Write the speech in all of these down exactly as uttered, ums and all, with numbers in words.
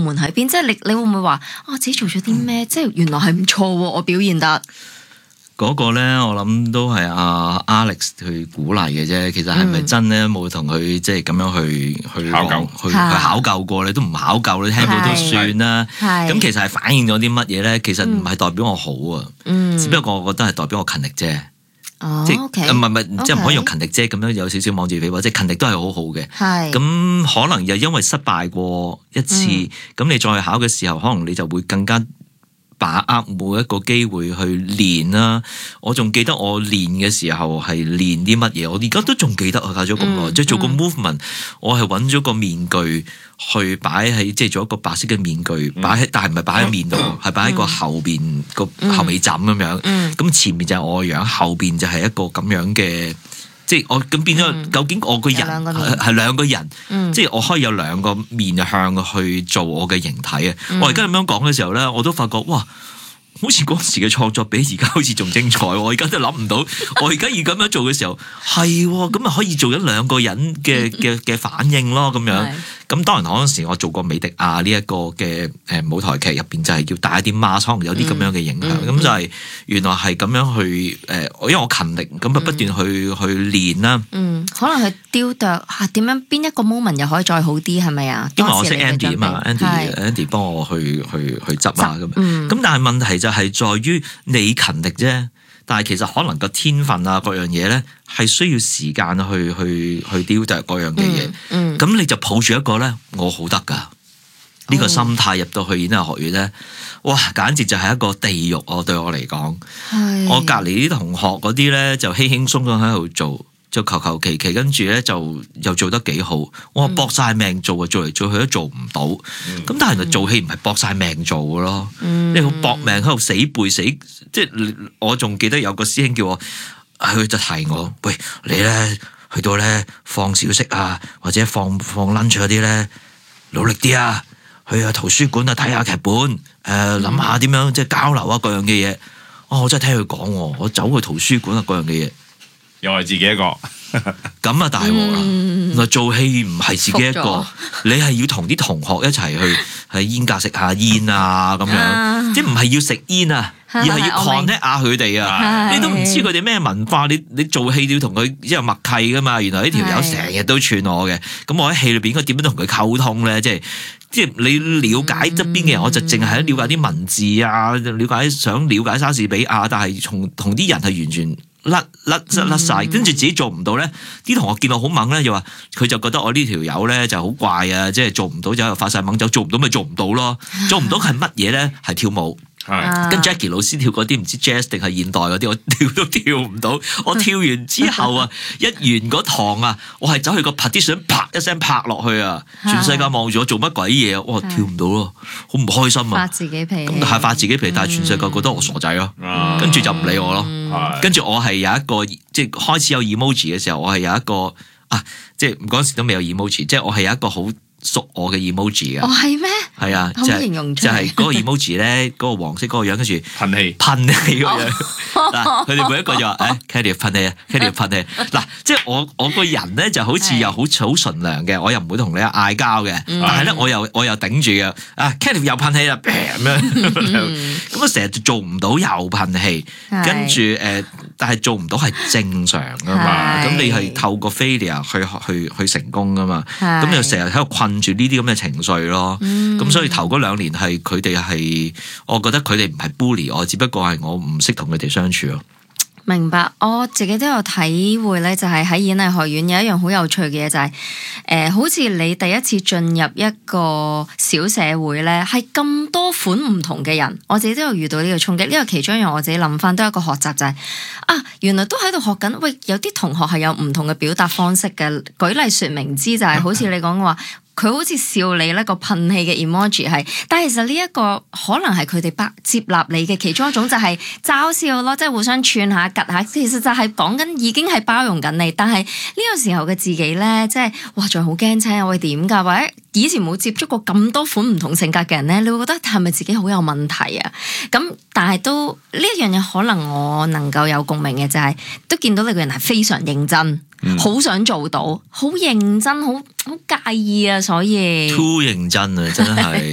門喺邊？即係你你會唔會話啊自己做咗啲咩？即係原來係唔錯喎，我表現得。 嗰個咧，我諗都係阿 Alex 去鼓勵嘅啫。其實係咪真咧？冇同佢即係咁樣去去考究， 去去考究過，你都唔考究，你聽到都算啦。咁其實係反映咗啲乜嘢咧？其實唔係代表我好啊，嗯、只不過我覺得係代表我勤力啫。 哦、 即係 okay, 唔係唔係，即係唔可以用勤力啫咁樣有少少妄自菲薄，即係勤力都係好好嘅。 係咁可能又因為失敗過一次，咁、嗯、你再考嘅時候，可能你就會更加把握每一個機會去練啦。我仲記得我練嘅時候係練啲乜嘢，我而家都仲記得啊！隔咗咁耐，即係做個 movement，我係揾咗個面具去擺喺，即係做一個白色嘅面具擺喺，但係唔係擺喺面度，係擺喺個後邊個後尾枕咁樣。咁前面就係我嘅樣，後邊就係一個咁樣嘅。即係我咁變咗，嗯、究竟我個人係係兩個人，嗯、即係我可以有兩個面向去做我嘅形體啊！嗯、我而家咁樣講嘅時候咧，我都發覺哇，好似嗰時嘅創作比而家好似仲精彩。我而家都諗唔到，我而家要咁樣做嘅時候，係咁咪可以做咗兩個人嘅嘅嘅反應咯，咁樣。咁當然嗰陣時我做過美迪亞呢一個嘅誒舞台劇入邊，就係要帶一啲 mask，可能有啲咁樣嘅影響。咁、嗯、就係原來係咁樣去誒，因為我勤力，咁啊不斷去、嗯、去練啦。嗯， 可能去雕琢嚇點樣，邊一個 moment 又可以再好啲，係咪啊？ 因為我識 Andy 啊嘛 ，Andy Andy 幫我去去去執啊咁。咁、嗯、但係問題就係在於你勤力啫。但係其實可能個天分啊，各樣嘢咧係需要時間去去去雕琢各樣嘅嘢。咁、嗯嗯、你就抱住一個咧，我好得㗎呢、呢個心態入到去演藝學院咧，哇！簡直就係一個地獄哦！對我嚟講，是我隔離啲同學嗰啲咧就輕輕鬆鬆喺度做，就求求其其，跟住咧就又做得幾好。我話搏晒命做啊，做嚟做去都做唔到。咁、嗯、但係原來做戲唔係搏晒命做嘅咯，嗯、你好搏命喺度死背死，即係我仲記得有個師兄叫我，佢就提我，喂，你咧去到咧放小息啊，或者放放 lunch 嗰啲咧，努力啲啊，去啊圖書館啊睇下劇本，誒諗下點樣即係交流啊各樣嘅嘢。哦，我真係聽佢講，我走去圖書館啊各樣嘅嘢。 又係自己一個， 咁啊大鑊啦！原來做戲唔係自己一個，了你係要同啲同學一齊去喺煙格食下煙啊咁樣，啊、即係唔係要食煙啊，而係要 connect 下佢哋啊！你都唔知佢哋咩文化，你你做戲要同佢有默契噶嘛？原來呢條友成日都串我嘅，咁我喺戲裏邊應該點樣同佢溝通咧？即係即係你了解側邊嘅人，嗯、我就淨係喺了解啲文字啊，了解想了解莎士比亞，但係同同啲人係完全。甩甩甩甩晒，跟住自己做唔到咧，啲同學見到好猛咧，又話佢就覺得我呢條友咧就好怪啊，即係做唔到就又發晒猛，就做唔到咪做唔到咯，做唔到係乜嘢咧？係跳舞。係，跟 Jackie 老師跳嗰啲唔知 Jazz 定係現代嗰啲，我跳都跳唔到。我跳完之後啊，一完嗰堂啊，我係走去個 partition 啪一聲拍落去啊，全世界望住我做乜鬼嘢啊！我跳唔到咯，好唔開心啊！ 發自己脾氣， 咁係發自己脾氣，但係全世界覺得我傻仔咯，跟住就唔理我咯。跟住我係有一個即係開始有 emoji 嘅時候，我係有一個啊，即係嗰陣時都未有 emoji，即係我係有一個好熟我嘅 emoji 嘅。 哦，係咩？ 係啊，就係就係嗰個 emoji 咧，嗰個黃色嗰個樣，跟住噴氣噴氣個樣。嗱，佢哋每一個就話，誒，Katie 噴氣啊，Katie 噴氣。嗱，即係我我個人咧就好似又好好純良嘅，我又唔會同你嗌交嘅，但係咧我又我又頂住嘅。啊 Katie 又噴氣啦，咁樣咁啊，成日做唔到又噴氣，跟住誒，但係做唔到係正常噶嘛。咁你係透過 failure 去去去成功噶嘛。咁你又成日喺度困住呢啲咁嘅情緒咯。咁所以頭嗰兩年係佢哋係，我覺得佢哋唔係 bully 我，只不過係我唔識同佢哋相處咯。 明白，我自己都有體會咧，就係喺演藝學院有一樣好有趣嘅嘢，就係、是、誒、呃，好似你第一次進入一個小社會咧，係咁多款唔同嘅人，我自己都有遇到呢個衝擊。呢個其中一樣我自己諗翻都係一個學習，就係、是、啊，原來都喺度學緊。喂，有啲同學係有唔同嘅表達方式嘅。舉例說明之就係、是，好似你講嘅話。佢好似笑你咧個噴氣嘅 emoji 係，但係其實呢一個可能係佢哋不接納你嘅其中一種，就係嘲笑咯，即係互相串下、趌下，其實就係講緊已經係包容緊你。但係呢個時候嘅自己咧，即係哇，仲好驚青，會點㗎？或者以前冇接觸過咁多款唔同性格嘅人咧，你會覺得係咪自己好有問題啊？咁但係都呢一樣嘢，可能我能夠有共鳴嘅就係、是、都見到你個人係非常認真。好、嗯、想做到，好認真，好好介意啊！所以 too 認真啊，真係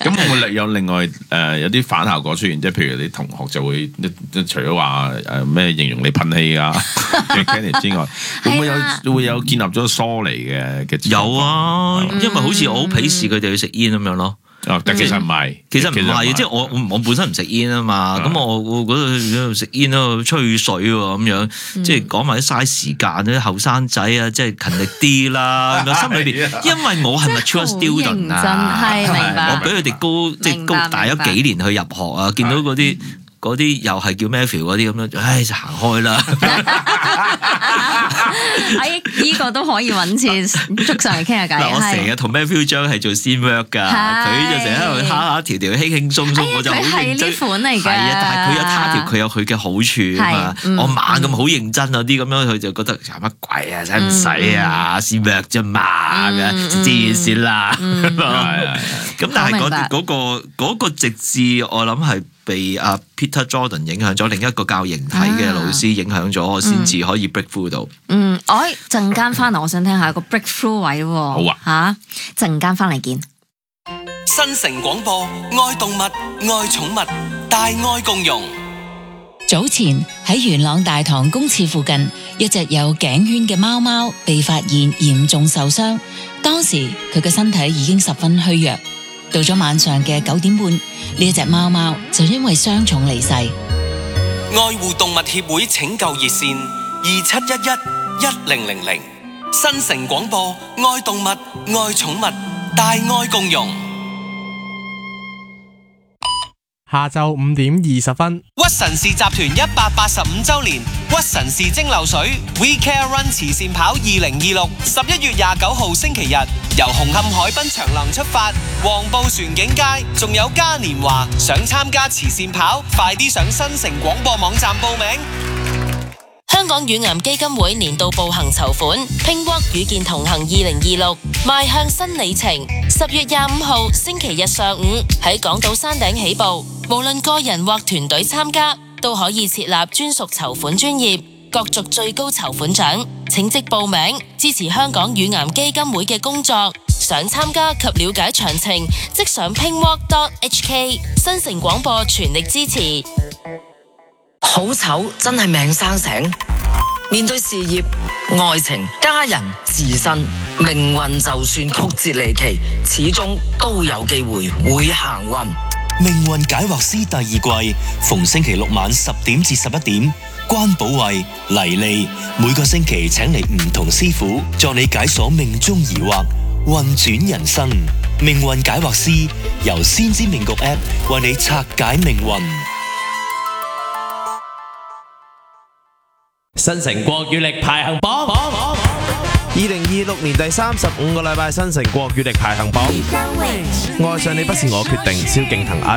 咁會唔會有另外誒、呃、有啲反效果出現？即係譬如你同學就會除咗話誒咩形容你噴氣啊嘅 Kenny 之外，會唔會有會有建立咗疏離嘅嘅？ 有啊，因為好似我好鄙視佢哋去食煙咁樣咯。 哦，但其實唔係， 其實唔係，即係我我本身唔食煙啊嘛，咁我我嗰度食煙咯，吹水喎咁樣，即係講埋啲嘥時間啲後生仔啊，即係勤力啲啦，咁心裏邊，因為我係 mature student 啊， 係明白， 我比佢哋高即係高大咗幾年去入學啊，見到嗰啲。嗰啲又係叫 Matthew 嗰啲咁樣，唉就行開啦。 哎，依個都可以揾次捉上嚟傾下偈。 嗱，我成日同 Matthew 張係做 scene work 㗎，佢就成日喺度蝦下條條輕輕鬆鬆，我就好認真。 係呢款嚟㗎。係啊，但係佢有他條，佢有佢嘅好處啊嘛。我猛咁好認真啊啲咁樣，佢就覺得乜鬼啊，使唔使啊 scene work 啫嘛，知先啦。咁但係嗰嗰個嗰個直至我諗係。被阿 Peter Jordan 影響咗，另一個教形體嘅老師影響咗，我先至可以 break through 到。 嗯，我陣間翻嚟，我想聽下個 break through 位喎。 好啊， 嚇，陣間翻嚟見。 新城廣播，愛動物，愛寵物，大愛共融。 早前喺元朗大棠公廁附近，一隻有頸圈嘅貓貓被發現嚴重受傷，當時佢嘅身體已經十分虛弱。到咗晚上嘅九點半，呢一隻貓貓就因為傷重離世。 愛護動物協會拯救熱線二七一一一零零零。新城廣播，愛動物，愛寵物，大愛共融。 下晝五點二十分， 屈臣氏集團一百八十五周年屈臣氏蒸餾水 We Care Run 慈善跑二零二六，十一月廿九號星期日，由紅磡海濱長廊出發，黃埔船景街，仲有嘉年華。想參加慈善跑，快啲上新城廣播網站報名。 香港乳癌基金會年度步行籌款，拼沃與健同行二零二六，邁向新里程。十月廿五號星期日上午喺港島山頂起步，無論個人或團隊參加，都可以設立專屬籌款專頁，角逐最高籌款獎。請即報名支持香港乳癌基金會嘅工作。想參加及了解詳情，即上 pinwalk dot h k。 新城廣播全力支持。 好醜真係命生醒，面對事業、愛情、家人、自身，命運就算曲折離奇，始終都有機會會行運。 命運解惑師第二季，逢星期六晚十點至十一點，關寶慧、黎利每個星期請嚟唔同師傅助你解鎖命中疑惑，運轉人生。命運解惑師由先知命局 App 為你拆解命運。 新城國語力排行榜，二零二六年第三十五個禮拜新城國語力排行榜，愛上你不是我決定，蕭敬騰。